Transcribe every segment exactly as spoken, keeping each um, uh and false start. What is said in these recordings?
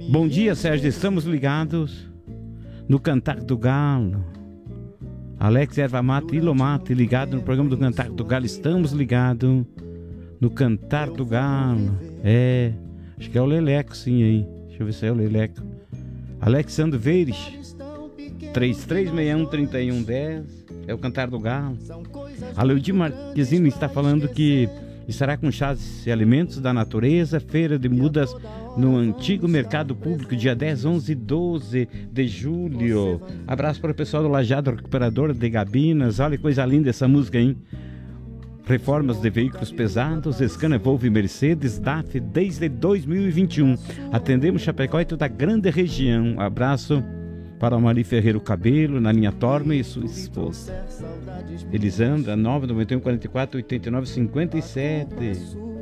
Bom dia, Sérgio, estamos ligados no Cantar do Galo. Alex Erva Mate e Lomate ligado no programa do Cantar do Galo. Estamos ligados no Cantar do Galo. É, acho que é o Leleco sim aí. Deixa eu ver se é o Leleco. Alexandre Veires, três três seis um, três um um zero. É o Cantar do Galo. A Leodir Marquezine está falando que estará com chás e alimentos da natureza, feira de mudas no antigo mercado público, dia dez, onze e doze de julho. Abraço para o pessoal do Lajado Recuperador de Gabinas. Olha que coisa linda essa música, hein? Reformas de veículos pesados, Scania, Volvo e Mercedes, D A F desde dois mil e vinte e um. Atendemos Chapecó e toda a grande região. Abraço para o Mari Ferreiro Cabelo, na linha Torma e sua esposa Elisandra, nove nove um, quatro quatro, oito nove cinco sete.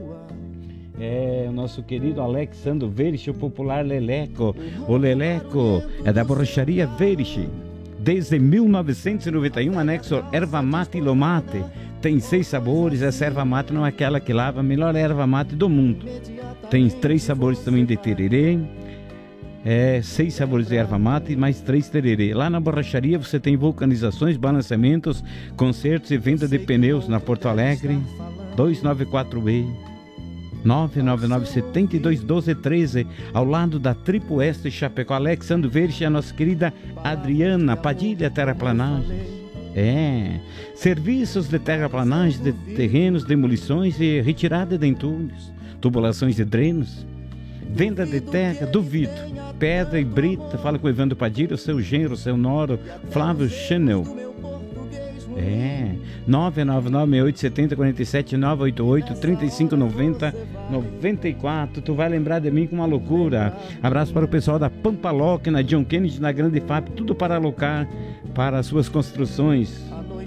É o nosso querido Alexandre Verich, o popular Leleco. O Leleco é da borracharia Verich. Desde mil novecentos e noventa e um, anexo erva mate e lomate. Tem seis sabores. Essa erva mate não é aquela que lava, a melhor erva mate do mundo. Tem três sabores também de tererê. É, seis sabores de erva mate e mais três tererê. Lá na borracharia você tem vulcanizações, balanceamentos, consertos e venda de pneus na Porto Alegre. dois nove quatro B nove nove nove, sete dois, um dois, um três, ao lado da Tripo Oeste Chapecó. Alexandre Verich e a nossa querida Adriana Padilha Terraplanagens. É, serviços de terraplanagem de terrenos, demolições e retirada de entulhos, tubulações de drenos, venda de terra, duvido, pedra e brita. Fala com o Evandro Padilha, o seu genro, o seu noro, Flávio Chanel. É, nove nove nove, seis oito sete zero, quatro sete, nove oito oito, três cinco nove zero, nove quatro. Tu vai lembrar de mim com uma loucura. Abraço para o pessoal da Pampaloc, na John Kennedy, na Grande F A P, tudo para alocar para as suas construções.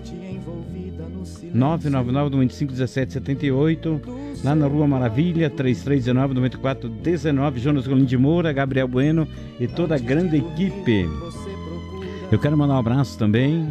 nove nove nove, nove cinco um sete sete oito, lá na Rua Maravilha, três três um nove, nove quatro um nove. Jonas Golim de Moura, Gabriel Bueno e toda a grande equipe. Eu quero mandar um abraço também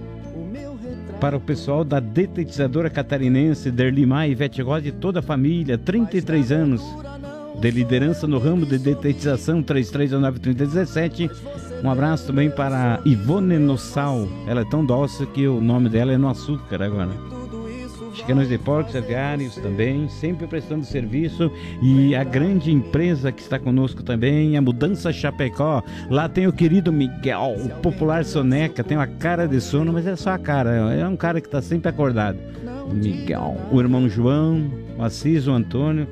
para o pessoal da detetizadora catarinense, Derli Maia e Ivete Rose e toda a família, trinta e três anos de liderança no ramo de detetização, três três um nove, três zero um sete. Um abraço também para Ivone Nossal, ela é tão doce que o nome dela é no açúcar agora. Chicanos de Porcos Aviários também, sempre prestando serviço. E a grande empresa que está conosco também, a Mudança Chapecó. Lá tem o querido Miguel, o popular Soneca. Tem uma cara de sono, mas é só a cara, é um cara que está sempre acordado. Miguel, o irmão João, o Assis, o Antônio,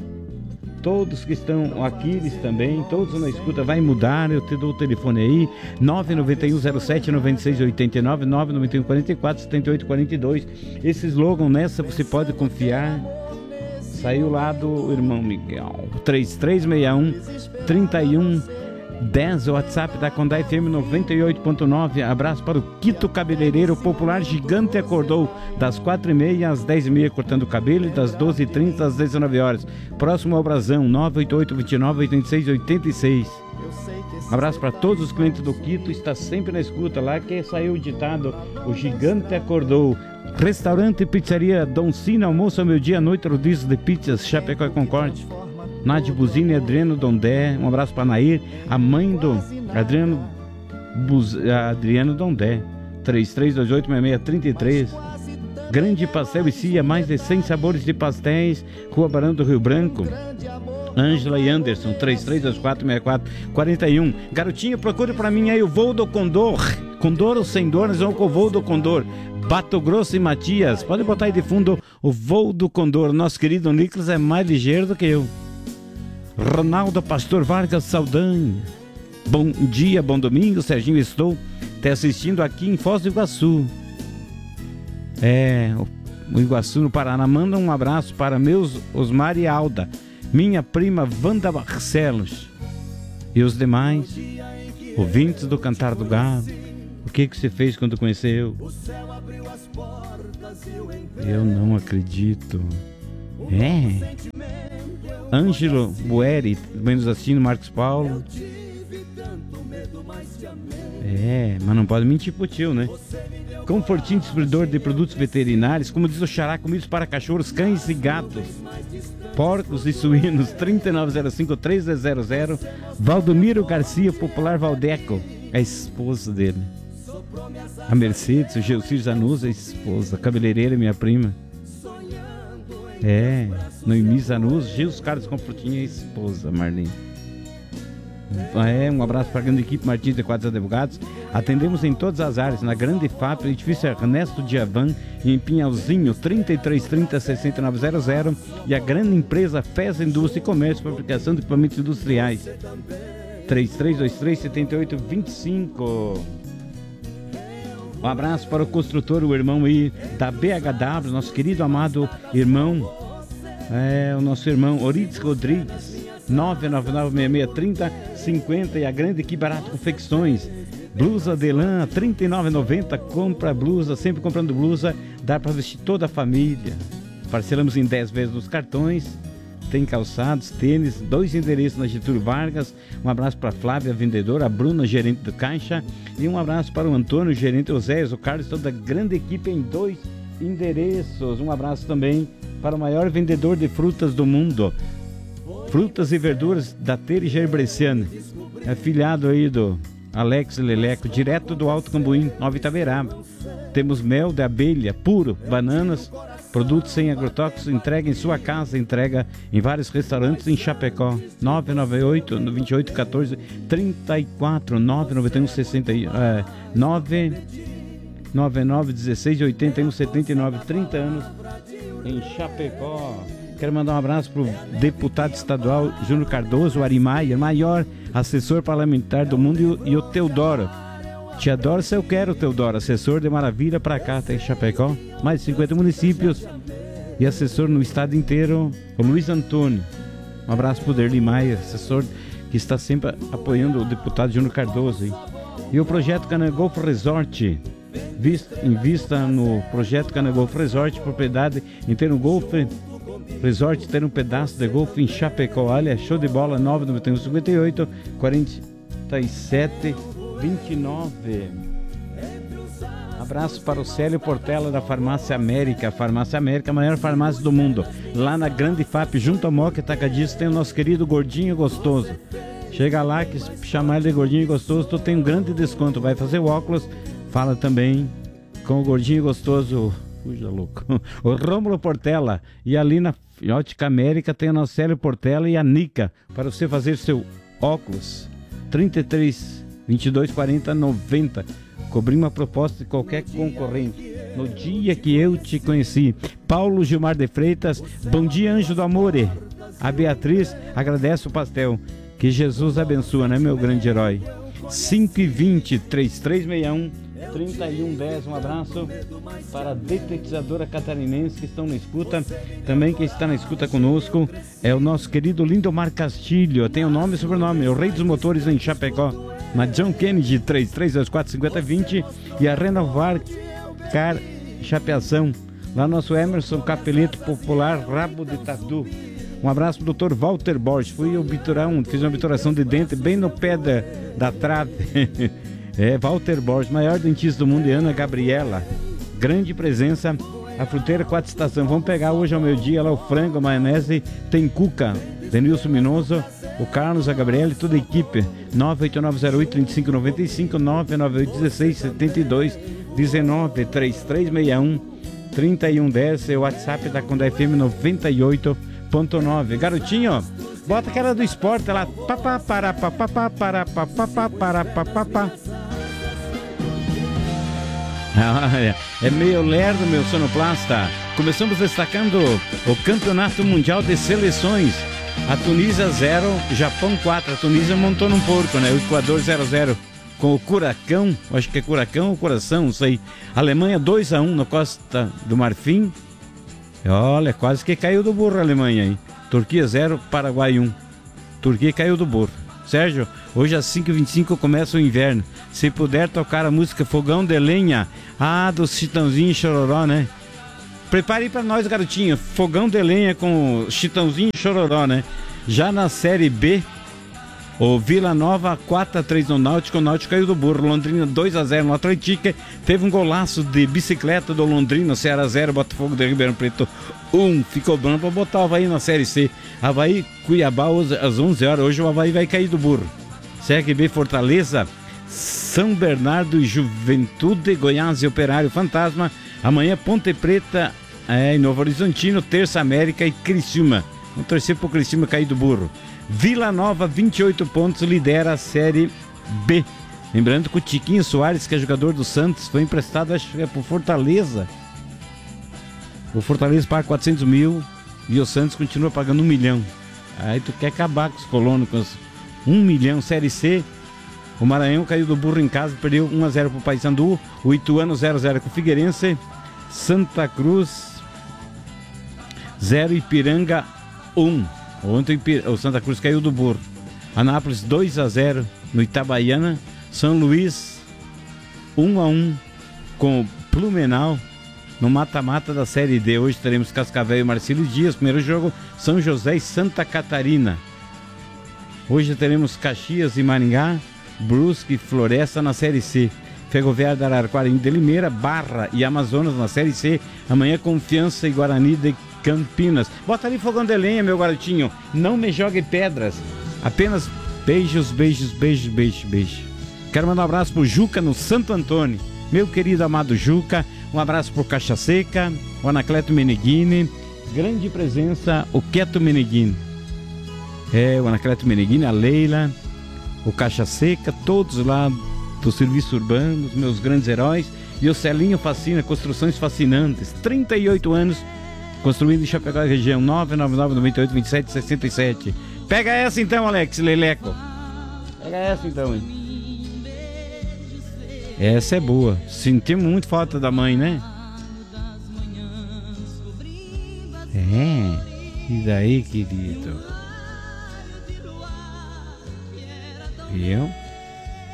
todos que estão, o Aquiles também, todos na escuta. Vai mudar, eu te dou o telefone aí, nove nove um zero sete, nove seis oito nove, nove nove um quatro quatro, sete oito quatro dois. Esse slogan, nessa você pode confiar, saiu lá do irmão Miguel. Três três seis um, três um um zero, o WhatsApp da Condá F M noventa e oito ponto nove. Abraço para o Quito Cabeleireiro, o popular Gigante acordou das quatro e meia às dez e meia cortando o cabelo e das doze e trinta às dezenove horas. Próximo ao Brasão, nove oito oito, dois nove, oito seis oito seis. Abraço para todos os clientes do Quito, está sempre na escuta lá, que saiu o ditado, o Gigante acordou. Restaurante e Pizzaria Dom Cine, almoço ao meio-dia, à noite, rodízio de pizzas, Chapecó e Concorde. Nádia Buzini e Adriano Dondé. Um abraço para Nair, a mãe do Adriano Buz... Adriano Dondé. três três dois oito, seis seis três três. Grande Pastel e Cia, mais de cem sabores de pastéis, Rua Barão do Rio Branco. Ângela e Anderson, três três dois quatro, seis quatro quatro um. Garotinho, procure para mim aí o voo do Condor. Condor ou sem dor, nós vamos com o voo do Condor. Bato Grosso e Matias, pode botar aí de fundo o voo do Condor. Nosso querido Nicolas é mais ligeiro do que eu. Ronaldo Pastor Vargas Saldanha, bom dia, bom domingo, Serginho, estou te assistindo aqui em Foz do Iguaçu. É, o Iguaçu no Paraná. Manda um abraço para meus Osmar e Alda, minha prima Wanda Barcelos e os demais ouvintes do Cantar do Galo. O que que você fez quando conheceu? Eu não acredito. É. Ângelo Bueri, menos assim, no Marcos Paulo. É, mas não pode mentir pro tio, né? Confortinho, distribuidor de produtos veterinários, como diz o Xará, comidos para cachorros, cães e gatos. porcos e suínos, trinta nove zero cinco, três zero zero. Valdomiro Garcia, popular Valdeco, a esposa dele. A Mercedes, o Geucir Zanuza, a esposa. A cabeleireira, minha prima. É, Noemi Zanuza, Gils Carlos Comprutinho, a esposa, Marlene. É, um abraço para a grande equipe Martins de Quadros Advogados. Atendemos em todas as áreas, na Grande F A P, edifício Ernesto Diavan, em Pinhalzinho, trinta e três trinta, sessenta e nove zero zero. E a grande empresa F E S Indústria e Comércio, fabricação de equipamentos industriais, três três dois três, sete oito dois cinco. Um abraço para o construtor, o irmão aí da B H W, nosso querido amado irmão, é, o nosso irmão Orides Rodrigues, nove nove nove, seis seis três zero, cinquenta. E a grande equipe Barato Confecções, blusa de lã, trinta e nove reais e noventa centavos. Compra blusa, sempre comprando blusa, dá para vestir toda a família. Parcelamos em dez vezes nos cartões. Tem calçados, tênis, dois endereços na Getúlio Vargas. Um abraço para a Flávia, vendedora, a Bruna, gerente do Caixa. E um abraço para o Antônio, gerente, o Zé, o Carlos, toda a grande equipe em dois endereços. Um abraço também para o maior vendedor de frutas do mundo, frutas e verduras da Tere Gerbreciane, afiliado aí do Alex Leleco, direto do Alto Cambuim, Nova Itaberaba. Temos mel de abelha puro, bananas, produtos sem agrotóxicos, entrega em sua casa, entrega em vários restaurantes em Chapecó. Nove nove oito, vinte e oito, quatorze, trinta e quatro, nove nove um, sessenta, é, nove nove nove, dezesseis, oitenta e um, setenta e nove, trinta anos em Chapecó. Quero mandar um abraço para o deputado estadual Júnior Cardoso, o Arimaia, maior assessor parlamentar do mundo, e o, e o Teodoro. Te adoro se eu quero, Teodoro, assessor de maravilha para cá, até Chapecó. Mais de cinquenta municípios e assessor no estado inteiro, o Luiz Antônio. Um abraço para o Derli Maia, assessor que está sempre apoiando o deputado Júnior Cardoso. Hein? E o projeto Canagolf Resort. Vista, invista no projeto Canagolf Resort, propriedade em ter um golfe resort, ter um pedaço de golfe em Chapecó. Olha, show de bola. Nove nove um, cinquenta e oito, quarenta e sete, vinte e nove. Abraço para o Célio Portela da Farmácia América. Farmácia América, a maior farmácia do mundo. Lá na Grande F A P, junto ao Moca Atacadista, tem o nosso querido Gordinho Gostoso. Chega lá, que chamar ele de Gordinho Gostoso, tu tem um grande desconto. Vai fazer o óculos, fala também com o Gordinho Gostoso. Puxa, louco. O Rômulo Portela. E ali na Ótica América tem o nosso Célio Portela e a Nica, para você fazer seu óculos. trinta e três, vinte e dois, quarenta, noventa. Cobri uma proposta de qualquer concorrente. No dia que eu te conheci. Paulo Gilmar de Freitas. Bom dia, anjo do amor. A Beatriz agradece o pastel. Que Jesus abençoa, né, meu grande herói? cinco e vinte, trinta e três sessenta e um, trinta e um dez. Um abraço para a detetizadora catarinense que estão na escuta. Também quem está na escuta conosco é o nosso querido Lindomar Castilho. Tem o nome e sobrenome, o rei dos motores em Chapecó. Na John Kennedy, três três dois quatro, cinco zero dois zero. E a Renovar Car Chapeação. Lá nosso Emerson Capeleto Popular Rabo de Tatu. Um abraço pro doutor Walter Borges. Fui obturar um, fiz uma obturação de dente bem no pé da, da trave. É, Walter Borges, maior dentista do mundo, e Ana Gabriela. Grande presença. A Fruteira Quatro Estações. Vamos pegar hoje ao meio-dia lá o frango, a maionese. Tem cuca. Denilson Minoso, o Carlos, a Gabriela e toda a equipe. nove oito nove zero oito, três cinco nove cinco, nove nove oito um seis, sete dois um nove, três três seis um, trinta e um dez. É o WhatsApp da Conda F M noventa e oito ponto nove. Garotinho, bota aquela do esporte lá. Papá, para, papá, para, papá, para, papá. É meio lerdo, meu sonoplasta. Começamos destacando o Campeonato Mundial de Seleções. A Tunísia zero, Japão quatro. A Tunísia montou num porco, né? O Equador zero zero com o Curacão. Acho que é Curacão ou Coração, não sei. Alemanha dois a um na Costa do Marfim. Olha, quase que caiu do burro a Alemanha, hein? Turquia zero, Paraguai um. Turquia caiu do burro. Sérgio, hoje às cinco e vinte e cinco começa o inverno. Se puder tocar a música Fogão de Lenha, ah, do Chitãozinho e Chororó, né? Prepare para nós, garotinho. Fogão de Lenha com Chitãozinho e Chororó, né? Já na Série B, O Vila Nova quatro a três no Náutico, o Náutico caiu do burro. Londrina dois a zero no Atlético. Teve um golaço de bicicleta do Londrina, Ceará zero, Botafogo de Ribeirão Preto um. Ficou bom para botar o Avaí na Série C. Avaí, Cuiabá às onze horas. Hoje o Avaí vai cair do burro. C R B Fortaleza, São Bernardo e Juventude, Goiás e Operário Fantasma. Amanhã Ponte Preta é, em Novo Horizontino, Terça América e Criciúma. Vamos torcer pro Criciúma cair do burro. Vila Nova, vinte e oito pontos, lidera a Série B. Lembrando que o Tiquinho Soares, que é jogador do Santos, foi emprestado, acho que é pro Fortaleza. O Fortaleza paga quatrocentos mil e o Santos continua pagando um milhão. Aí tu quer acabar com os colonos, com os um milhão. Série C, o Maranhão caiu do burro em casa, perdeu um a zero pro Paysandu. O Ituano zero a zero com o Figueirense. Santa Cruz zero, Ipiranga um. Ontem o Santa Cruz caiu do burro. Anápolis dois a zero no Itabaiana. São Luís um a um com Blumenau no mata-mata da Série D. Hoje teremos Cascavel e Marcílio Dias. Primeiro jogo, São José e Santa Catarina. Hoje teremos Caxias e Maringá, Brusque e Floresta na Série C. Ferroviária da Araraquara e de Limeira, Barra e Amazonas na Série C. Amanhã Confiança e Guarani de Campinas. Bota ali fogão de lenha, meu garotinho. Não me jogue pedras. Apenas beijos, beijos, beijos, beijos, beijos. Quero mandar um abraço pro Juca no Santo Antônio. Meu querido amado Juca. Um abraço pro Caixa Seca, o Anacleto Meneghini. Grande presença, o Queto Meneghini. É, o Anacleto Meneghini, a Leila, o Caixa Seca, todos lá do Serviço Urbano, os meus grandes heróis. E o Celinho Fascina, Construções Fascinantes. trinta e oito anos. Construindo em Chapecó, região nove nove nove, nove oito, dois sete, seis sete. Pega essa então, Alex Leleco. Pega essa então, hein? Essa é boa. Sentimos muito falta da mãe, né? É. E daí, querido? Viu?